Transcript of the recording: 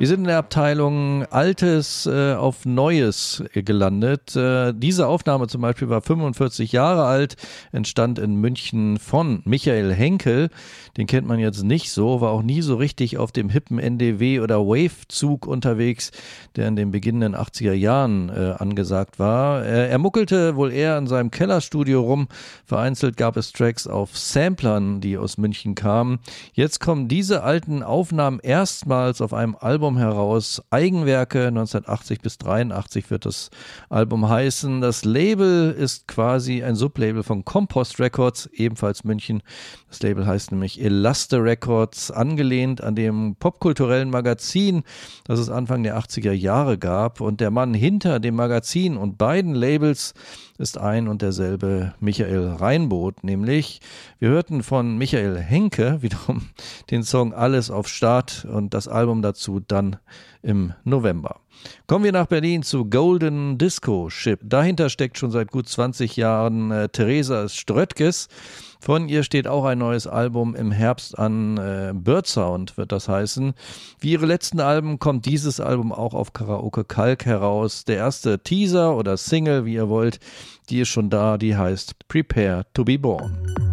Wir sind in der Abteilung Altes auf Neues gelandet. Diese Aufnahme zum Beispiel war 45 Jahre alt, entstand in München von Michael Henkel. Den kennt man jetzt nicht so, war auch nie so richtig auf dem hippen NDW- oder Wave-Zug unterwegs, der in den beginnenden 80er Jahren angesagt war. Er muckelte wohl eher in seinem Kellerstudio rum. Vereinzelt gab es Tracks auf Samplern, die aus München kamen. Jetzt kommen diese alten Aufnahmen erstmals auf einem Album heraus. Eigenwerke, 1980 bis 83 wird das Album heißen. Das Label ist quasi ein Sublabel von Compost Records, ebenfalls München. Das Label heißt nämlich Elaste Records, angelehnt an dem popkulturellen Magazin, das es Anfang der 80er Jahre gab. Und der Mann hinter dem Magazin und beiden Labels ist ein und derselbe Michael Reinboth, nämlich wir hörten von Michael Henke wiederum den Song Alles auf Start und das Album dazu dann im November. Kommen wir nach Berlin zu Golden Disco Ship. Dahinter steckt schon seit gut 20 Jahren Theresa Ströttges. Von ihr steht auch ein neues Album im Herbst an, Bird Sound wird das heißen. Wie ihre letzten Alben kommt dieses Album auch auf Karaoke Kalk heraus. Der erste Teaser oder Single, wie ihr wollt, die ist schon da, die heißt Prepare to be Born.